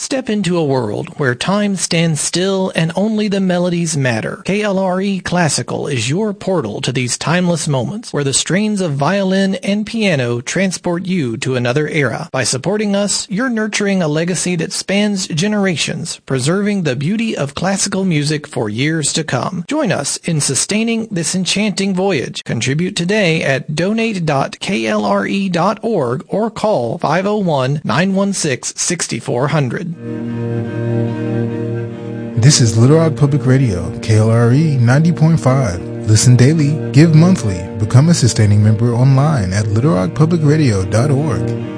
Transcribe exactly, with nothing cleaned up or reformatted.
Step into a world where time stands still and only the melodies matter. K L R E Classical is your portal to these timeless moments where the strains of violin and piano transport you to another era. By supporting us, you're nurturing a legacy that spans generations, preserving the beauty of classical music for years to come. Join us in sustaining this enchanting voyage. Contribute today at donate dot k l r e dot org or call five oh one, nine one six, six four zero zero. This is Little Rock Public Radio, K L R E ninety point five. Listen daily, give monthly, become a sustaining member online at little rock public radio dot org.